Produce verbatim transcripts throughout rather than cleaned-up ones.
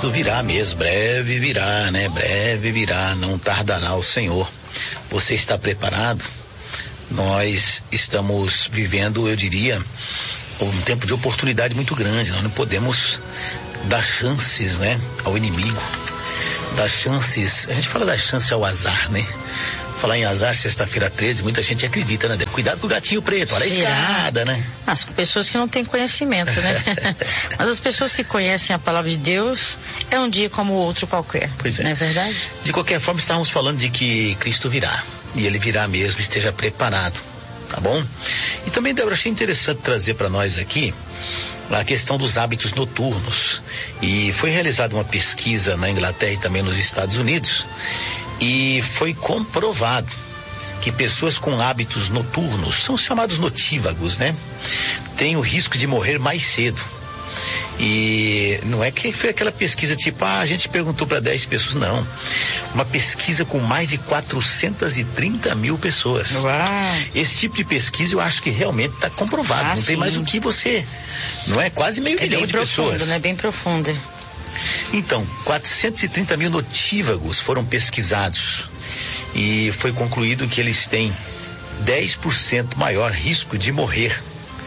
Cristo virá mesmo, breve virá, né? Breve virá, não tardará o Senhor. Você está preparado? Nós estamos vivendo, eu diria, um tempo de oportunidade muito grande. Nós não podemos dar chances, né, ao inimigo. Dar chances, a gente fala dar chance ao azar, né? Falar em azar, sexta-feira treze, muita gente acredita, né? Cuidado com o gatinho preto, olha a escada, né? As pessoas que não têm conhecimento, né? Mas as pessoas que conhecem a palavra de Deus, é um dia como outro qualquer. Pois é. Não é verdade? De qualquer forma, estávamos falando de que Cristo virá. E ele virá mesmo, esteja preparado, tá bom? E também, Débora, achei interessante trazer para nós aqui a questão dos hábitos noturnos. E foi realizada uma pesquisa na Inglaterra e também nos Estados Unidos, e foi comprovado que pessoas com hábitos noturnos, são chamados notívagos, né? Têm o risco de morrer mais cedo. E não é que foi aquela pesquisa tipo, ah, a gente perguntou para dez pessoas, não. Uma pesquisa com mais de quatrocentas e trinta mil pessoas. Uau. Esse tipo de pesquisa eu acho que realmente está comprovado. Ah, não tem sim. mais o que você, não é? Quase meio é milhão bem de profundo, pessoas. né? Bem profunda. Então, quatrocentos e trinta mil notívagos foram pesquisados e foi concluído que eles têm dez por cento maior risco de morrer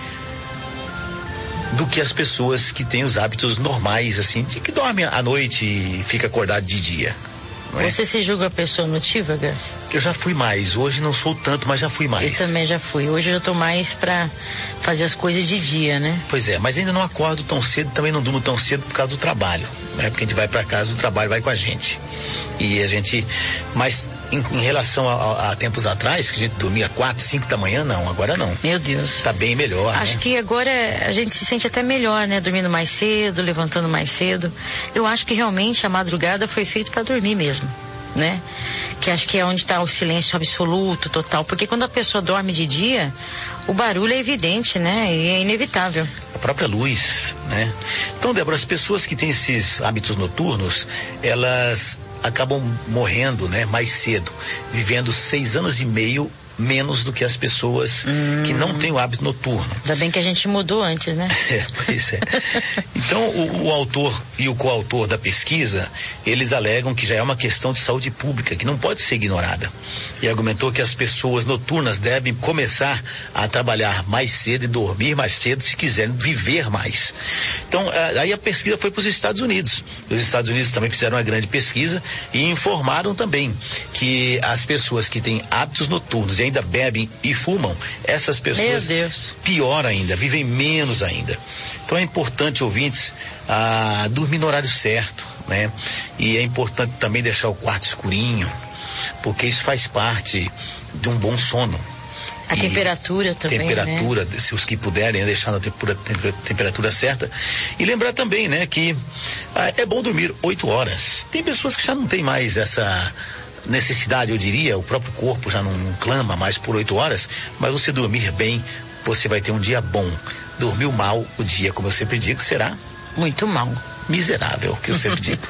do que as pessoas que têm os hábitos normais, assim, de que dorme à noite e fica acordado de dia. Não é? Você se julga a pessoa notívaga? Eu já fui mais, hoje não sou tanto, mas já fui mais. Eu também já fui, hoje eu tô mais pra fazer as coisas de dia, né? Pois é, mas ainda não acordo tão cedo, também não durmo tão cedo por causa do trabalho, né? Porque a gente vai pra casa, o trabalho vai com a gente. E a gente, mas em, em relação a, a, a tempos atrás, que a gente dormia quatro, cinco da manhã, não, agora não. Meu Deus. Tá bem melhor, Acho né? que agora a gente se sente até melhor, né? Dormindo mais cedo, levantando mais cedo. Eu acho que realmente a madrugada foi feita para dormir mesmo, né? Que acho que é onde está o silêncio absoluto, total. Porque quando a pessoa dorme de dia, o barulho é evidente, né? E é inevitável. A própria luz, né? Então, Débora, as pessoas que têm esses hábitos noturnos, elas acabam morrendo, né, mais cedo, vivendo seis anos e meio menos do que as pessoas hum. que não têm o hábito noturno. Ainda bem que a gente mudou antes, né? É, pois é. Então, o, o autor e o coautor da pesquisa, eles alegam que já é uma questão de saúde pública, que não pode ser ignorada. E argumentou que as pessoas noturnas devem começar a trabalhar mais cedo e dormir mais cedo se quiserem viver mais. Então, aí a pesquisa foi para os Estados Unidos. Os Estados Unidos também fizeram uma grande pesquisa e informaram também que as pessoas que têm hábitos noturnos e ainda bebem e fumam, essas pessoas, meu Deus, pior ainda, vivem menos ainda. Então é importante, ouvintes, ah, dormir no horário certo, né? E é importante também deixar o quarto escurinho, porque isso faz parte de um bom sono. A e temperatura também, temperatura, né? Se os que puderem, deixar na temperatura, temperatura certa. E lembrar também, né, que ah, é bom dormir oito horas. Tem pessoas que já não tem mais essa necessidade, eu diria, o próprio corpo já não clama mais por oito horas, mas você dormir bem, você vai ter um dia bom. Dormiu mal, o dia, como eu sempre digo, será muito mal. Miserável, que eu sempre digo.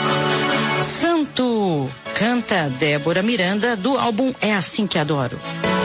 Santo, canta Débora Miranda, do álbum É Assim Que Adoro.